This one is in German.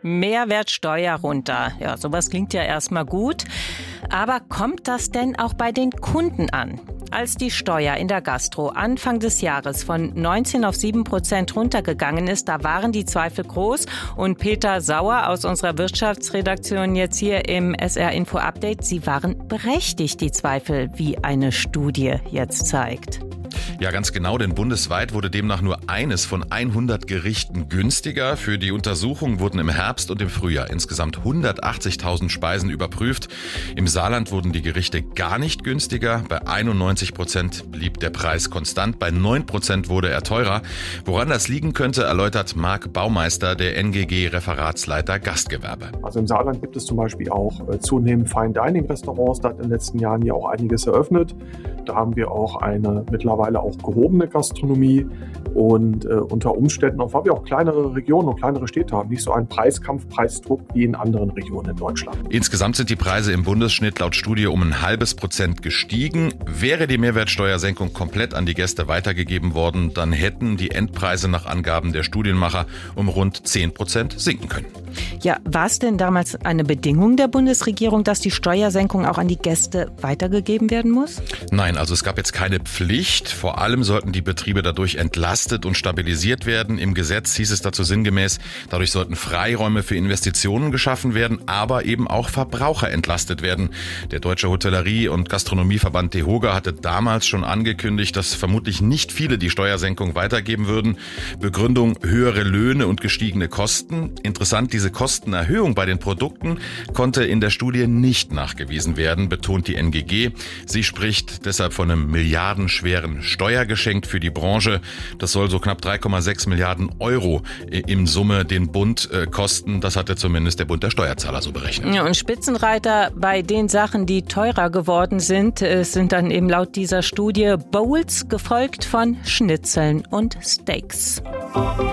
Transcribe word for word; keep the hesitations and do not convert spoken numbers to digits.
Mehrwertsteuer runter. Ja, sowas klingt ja erstmal gut. Aber kommt das denn auch bei den Kunden an? Als die Steuer in der Gastro Anfang des Jahres von neunzehn auf sieben Prozent runtergegangen ist, da waren die Zweifel groß. Und Peter Sauer aus unserer Wirtschaftsredaktion jetzt hier im S R Info Update, sie waren berechtigt, die Zweifel, wie eine Studie jetzt zeigt. Ja, ganz genau, denn bundesweit wurde demnach nur eines von hundert Gerichten günstiger. Für die Untersuchung wurden im Herbst und im Frühjahr insgesamt hundertachtzigtausend Speisen überprüft. Im Saarland wurden die Gerichte gar nicht günstiger. Bei einundneunzig Prozent blieb der Preis konstant. Bei neun Prozent wurde er teurer. Woran das liegen könnte, erläutert Marc Baumeister, der N G G-Referatsleiter Gastgewerbe. Also im Saarland gibt es zum Beispiel auch äh, zunehmend Fine-Dining-Restaurants. Da hat in den letzten Jahren ja auch einiges eröffnet. Da haben wir auch eine mittlerweile auch gehobene Gastronomie und äh, unter Umständen auch, weil wir auch kleinere Regionen und kleinere Städte haben, nicht so einen Preiskampf, Preisdruck wie in anderen Regionen in Deutschland. Insgesamt sind die Preise im Bundesschnitt laut Studie um ein halbes Prozent gestiegen. Wäre die Mehrwertsteuersenkung komplett an die Gäste weitergegeben worden, dann hätten die Endpreise nach Angaben der Studienmacher um rund zehn Prozent sinken können. Ja, war es denn damals eine Bedingung der Bundesregierung, dass die Steuersenkung auch an die Gäste weitergegeben werden muss? Nein, also es gab jetzt keine Pflicht. Vor allem sollten die Betriebe dadurch entlastet und stabilisiert werden. Im Gesetz hieß es dazu sinngemäß, dadurch sollten Freiräume für Investitionen geschaffen werden, aber eben auch Verbraucher entlastet werden. Der Deutsche Hotellerie- und Gastronomieverband DEHOGA hatte damals schon angekündigt, dass vermutlich nicht viele die Steuersenkung weitergeben würden. Begründung: höhere Löhne und gestiegene Kosten. Interessant, diese Kostenerhöhung bei den Produkten konnte in der Studie nicht nachgewiesen werden, betont die N G G. Sie spricht deshalb von einem milliardenschweren Steuergeschenk für die Branche. Das soll so knapp drei Komma sechs Milliarden Euro in Summe den Bund kosten. Das hatte zumindest der Bund der Steuerzahler so berechnet. Ja, und Spitzenreiter bei den Sachen, die teurer geworden sind, sind dann eben laut dieser Studie Bowls, gefolgt von Schnitzeln und Steaks.